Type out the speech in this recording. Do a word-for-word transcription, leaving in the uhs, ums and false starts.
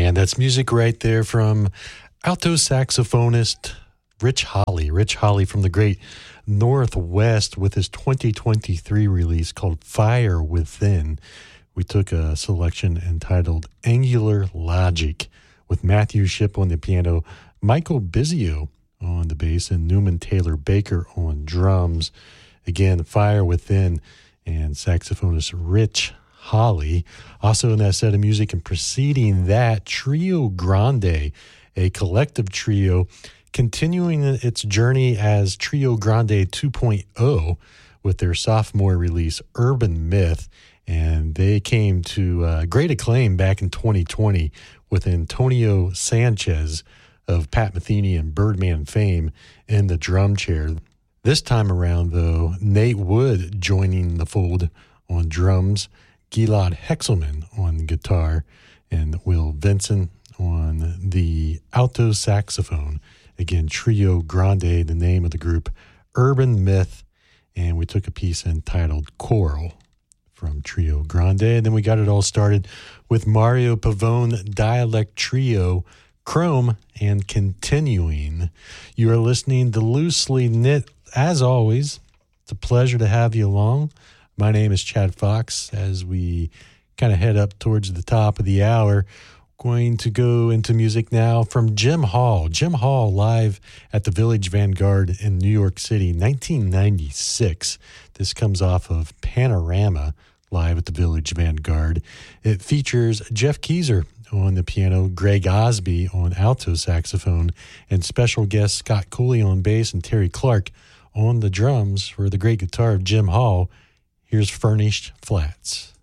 And that's music right there from alto saxophonist Rich Holly. Rich Holly from the great Northwest with his twenty twenty-three release called Fire Within. We took a selection entitled Angular Logic with Matthew Shipp on the piano, Michael Bizio on the bass, and Newman Taylor Baker on drums. Again, Fire Within and saxophonist Rich Holly. Also in that set of music and preceding that, Trio Grande, a collective trio continuing its journey as Trio Grande two point oh with their sophomore release, Urban Myth. And they came to uh, great acclaim back in twenty twenty with Antonio Sanchez of Pat Metheny and Birdman fame in the drum chair. This time around, though, Nate Wood joining the fold on drums, Gilad Hexelman on guitar, and Will Vinson on the alto saxophone. Again, Trio Grande, the name of the group, Urban Myth, and we took a piece entitled Coral from Trio Grande. And then we got it all started with Mario Pavone Dialect Trio, Chrome, and Continuing. You are listening to Loosely Knit. As always, it's a pleasure to have you along. My name is Chad Fox. As we kind of head up towards the top of the hour, going to go into music now from Jim Hall. Jim Hall live at the Village Vanguard in New York City, nineteen ninety-six. This comes off of Panorama, live at the Village Vanguard. It features Jeff Keezer on the piano, Greg Osby on alto saxophone, and special guest Scott Cooley on bass and Terry Clark on the drums for the great guitar of Jim Hall. Here's Furnished Flats.